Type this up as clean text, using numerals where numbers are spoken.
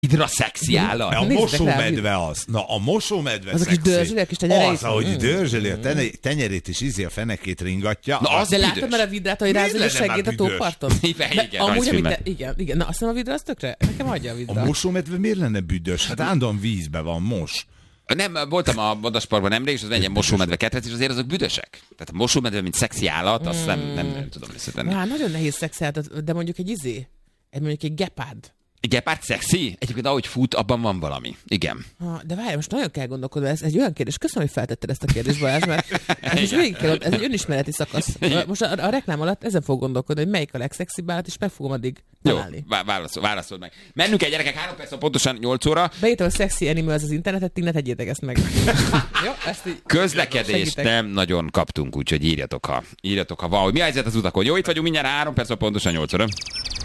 Hidra szexi állat. A mosómedve az. Na, a mosómedve az szexi. a kis dörzsöli, a kis tenyereit. Az, ahogy dörzsöli a tenyerét és a fenekét ringatja. Na, az De büdös. látod már a vidrát, hogy Miért rázod a lenne már seggét a büdös? tóparton? Igen, Amúgy, rajzfilmben. igen. Na, azt hiszem a vidra az tökre. Nekem adja a vidra. A mosómedve miért lenne büdös? Hát állandóan vízbe van, mos. Nem, voltam a vadasparkban nemrég, és az egy mosómedve kettrec, és azért azok büdösek. Tehát a mosómedve, mint szexi állat, azt nem tudom összetenni. Hát nagyon nehéz szexelt, de mondjuk mondjuk egy gepárd. Gepárd szexi? Egyébként ahogy fut, abban van valami. Igen. De várj, most nagyon kell gondolkodni, ez egy olyan kérdés. Köszönöm, hogy feltetted ezt a kérdést, Balázs, mert ez egy önismereti szakasz. Most a reklám alatt ezen fog gondolkodni, hogy melyik a legszexibb állat, és meg fogom addig találni. Jó, válaszol meg. Mennünk egy gyerekek, 3 perc, pontosan 8 óra. Beírtam a Sexy Animals az internetet, ti ne tegyétek ezt meg. Jó, ezt így Közlekedést nem nagyon kaptunk, úgyhogy írjatok, ha van. Mi a helyzet az utakon? Jó, itt vagyunk mindjárt 3 perc, pontosan 8 óra.